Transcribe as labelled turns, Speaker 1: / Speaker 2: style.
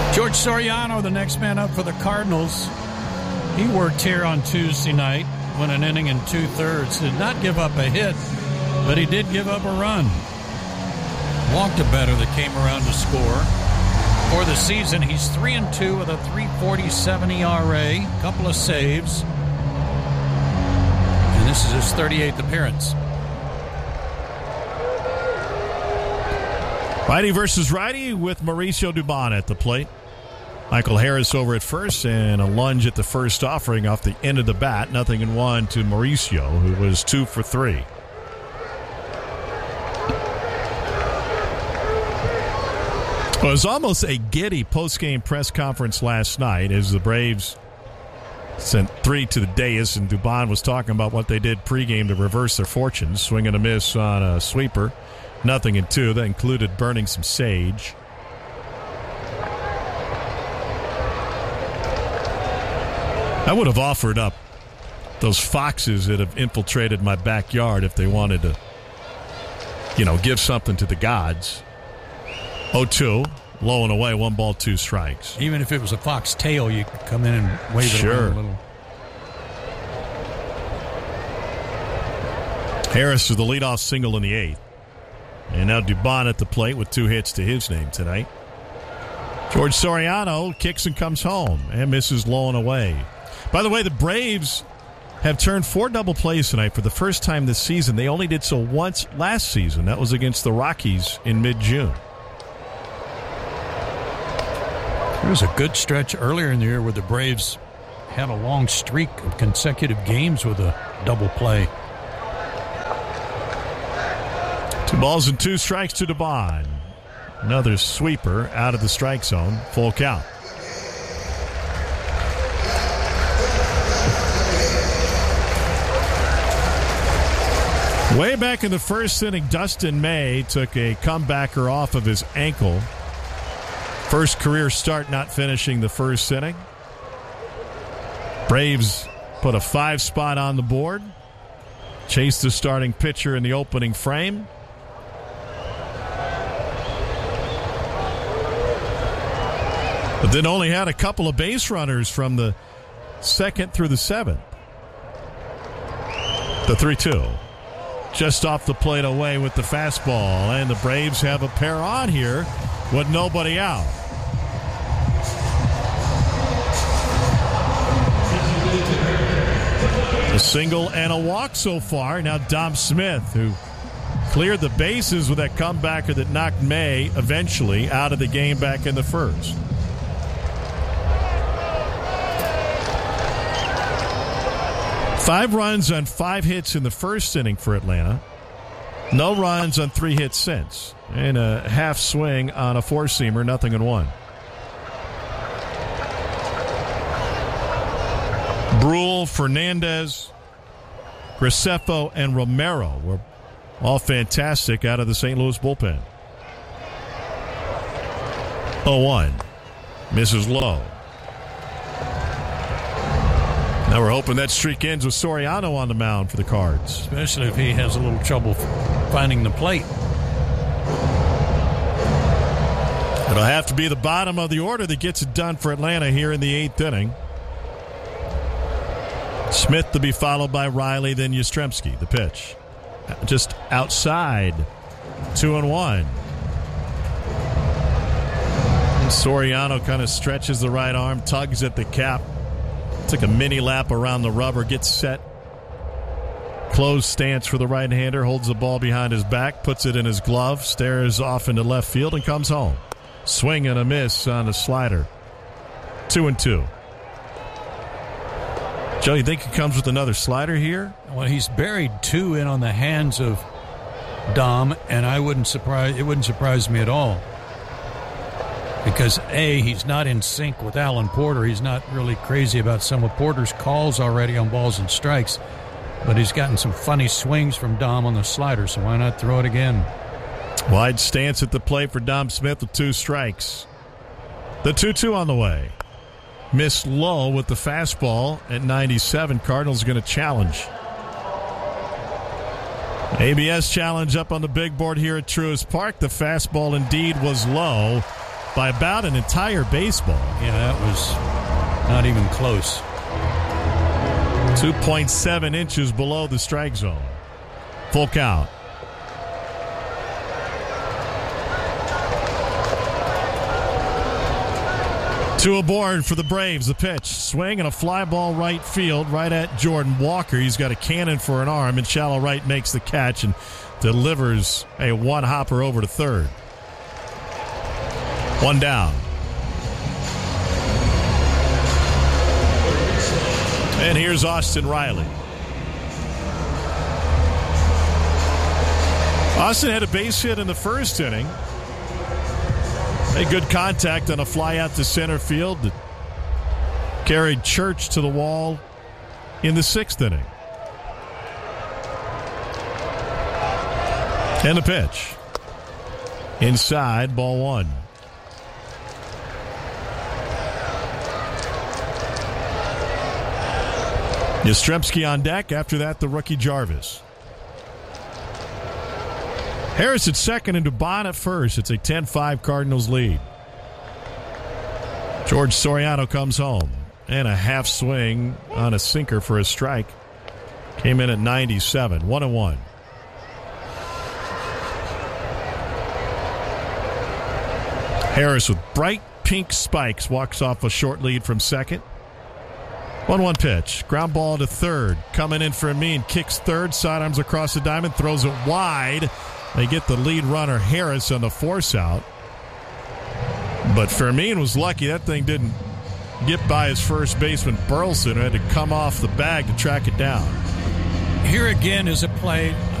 Speaker 1: George Soriano, the next man up for the Cardinals. He worked here on Tuesday night, went an inning and 2/3. Did not give up a hit, but he did give up a run. Walked a batter that came around to score. For the season, he's 3-2 with a 3.47 ERA, couple of saves. And this is his 38th appearance.
Speaker 2: Righty versus righty with Mauricio Dubon at the plate. Michael Harris over at first, and a lunge at the first offering off the end of the bat. 0-1 to Mauricio, who was 2 for 3. Well, it was almost a giddy post-game press conference last night as the Braves sent 3 to the dais, and Dubon was talking about what they did pregame to reverse their fortunes, swing and a miss on a sweeper. 0-2. That included burning some sage. I would have offered up those foxes that have infiltrated my backyard if they wanted to, give something to the gods. 0-2, low and away, 1 ball, 2 strikes.
Speaker 1: Even if it was a fox tail, you could come in and wave it around a little.
Speaker 2: Harris is the leadoff single in the 8th. And now Dubon at the plate with 2 hits to his name tonight. George Soriano kicks and comes home and misses low and away. By the way, the Braves have turned 4 double plays tonight for the first time this season. They only did so once last season. That was against the Rockies in mid-June.
Speaker 1: There was a good stretch earlier in the year where the Braves had a long streak of consecutive games with a double play.
Speaker 2: 2 balls and 2 strikes to Dubon. Another sweeper out of the strike zone. Full count. Way back in the first inning, Dustin May took a comebacker off of his ankle. First career start, not finishing the first inning. Braves put a 5 spot on the board. Chased the starting pitcher in the opening frame. But then only had a couple of base runners from the 2nd through the 7th. The 3-2. Just off the plate away with the fastball. And the Braves have a pair on here with nobody out. A single and a walk so far. Now Dom Smith, who cleared the bases with that comebacker that knocked May eventually out of the game back in the first. Five runs on 5 hits in the first inning for Atlanta. No runs on 3 hits since. And a half swing on a 4-seamer, 0-1. Brule, Fernandez, Graceffo, and Romero were all fantastic out of the St. Louis bullpen. 0-1. Misses low. Now we're hoping that streak ends with Soriano on the mound for the Cards.
Speaker 1: Especially if he has a little trouble finding the plate.
Speaker 2: It'll have to be the bottom of the order that gets it done for Atlanta here in the 8th inning. Smith to be followed by Riley, then Yastrzemski. The pitch. Just outside. 2-1. And Soriano kind of stretches the right arm, tugs at the cap. Took a mini lap around the rubber, gets set. Closed stance for the right-hander, holds the ball behind his back, puts it in his glove, stares off into left field, and comes home. Swing and a miss on a slider. 2-2. Joe, you think he comes with another slider here?
Speaker 1: Well, he's buried 2 in on the hands of Dom, and it wouldn't surprise me at all. Because, A, he's not in sync with Alan Porter. He's not really crazy about some of Porter's calls already on balls and strikes. But he's gotten some funny swings from Dom on the slider, so why not throw it again?
Speaker 2: Wide stance at the plate for Dom Smith with 2 strikes. The 2-2 on the way. Missed low with the fastball at 97. Cardinals going to challenge. ABS challenge up on the big board here at Truist Park. The fastball indeed was low. by about an entire baseball.
Speaker 1: Yeah, that was not even close.
Speaker 2: 2.7 inches below the strike zone. Full count. Two aboard for the Braves. The pitch. Swing and a fly ball right field right at Jordan Walker. He's got a cannon for an arm, and shallow right makes the catch and delivers a one-hopper over to third. One down. And here's Austin Riley. Austin had a base hit in the first inning. Made good contact on a fly out to center field that carried Church to the wall in the sixth inning. And the pitch. Inside, ball one. Yastrzemski on deck. After that, the rookie Jarvis. Harris at second and Dubon at first. It's a 10-5 Cardinals lead. George Soriano comes home. And a half swing on a sinker for a strike. Came in at 97. 1-1. Harris with bright pink spikes walks off a short lead from second. 1-1 pitch. Ground ball to third. Coming in for Amin. Kicks third. Sidearms across the diamond. Throws it wide. They get the lead runner Harris on the force out. But Fermin was lucky that thing didn't get by his first baseman Burleson, who had to come off the bag to track it down.
Speaker 1: Here again is a play